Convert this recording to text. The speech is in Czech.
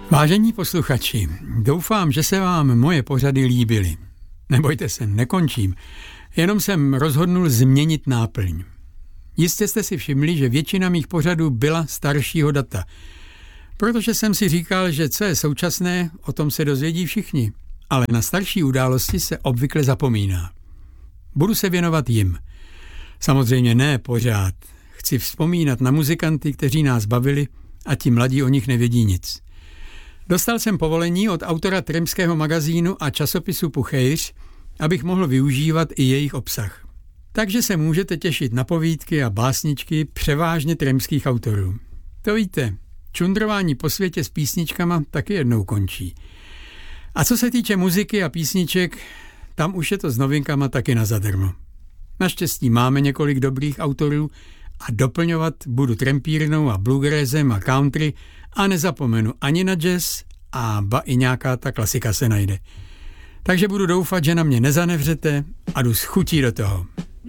Vážení posluchači, doufám, že se vám moje pořady líbily. Nebojte se, nekončím, jenom jsem rozhodnul změnit náplň. Jistě jste si všimli, že většina mých pořadů byla staršího data, protože jsem si říkal, že co je současné, o tom se dozvědí všichni, ale na starší události se obvykle zapomíná. Budu se věnovat jim. Samozřejmě ne pořád. Chci vzpomínat na muzikanty, kteří nás bavili a ti mladí o nich nevědí nic. Dostal jsem povolení od autora tremského magazínu a časopisu Puchejř, abych mohl využívat i jejich obsah. Takže se můžete těšit na povídky a básničky převážně tremských autorů. To víte, čundrování po světě s písničkama taky jednou končí. A co se týče muziky a písniček, tam už je to s novinkama taky na zadarmo. Naštěstí máme několik dobrých autorů a doplňovat budu trampírnou a bluegrassem a country a nezapomenu ani na jazz a ba i nějaká ta klasika se najde. Takže budu doufat, že na mě nezanevřete a jdu s chutí do toho.